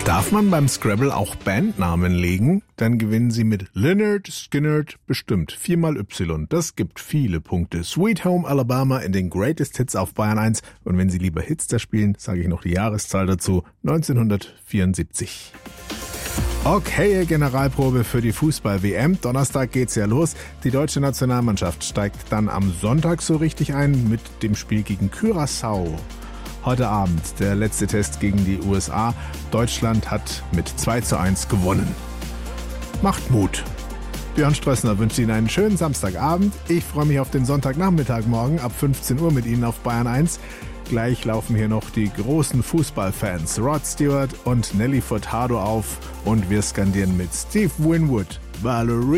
Darf man beim Scrabble auch Bandnamen legen? Dann gewinnen Sie mit Lynyrd Skynyrd bestimmt 4x Y. Das gibt viele Punkte. Sweet Home Alabama in den Greatest Hits auf Bayern 1. Und wenn Sie lieber Hitster spielen, sage ich noch die Jahreszahl dazu. 1974. Okay, Generalprobe für die Fußball-WM. Donnerstag geht's ja los. Die deutsche Nationalmannschaft steigt dann am Sonntag so richtig ein mit dem Spiel gegen Curaçao. Heute Abend der letzte Test gegen die USA. Deutschland hat mit 2:1 gewonnen. Macht Mut. Björn Strössner wünscht Ihnen einen schönen Samstagabend. Ich freue mich auf den Sonntagnachmittag morgen ab 15 Uhr mit Ihnen auf Bayern 1. Gleich laufen hier noch die großen Fußballfans Rod Stewart und Nelly Furtado auf und wir skandieren mit Steve Winwood Valerie.